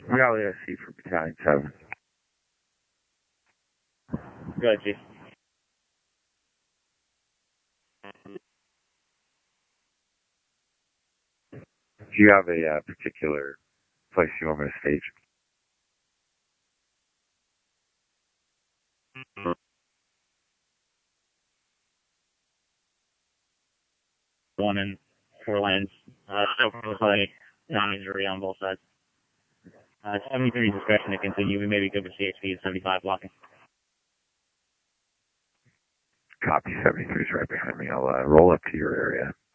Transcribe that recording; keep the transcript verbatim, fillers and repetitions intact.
Rally S C for Battalion seven. Go ahead, Chief. Do you have a uh, particular place you want me to stage? One in four lanes. Uh, so play non-injury on both sides. Uh, seventy-three discretion to continue. We may be good with C H P at seventy-five blocking. Copy, seventy-three is right behind me. I'll uh, roll up to your area.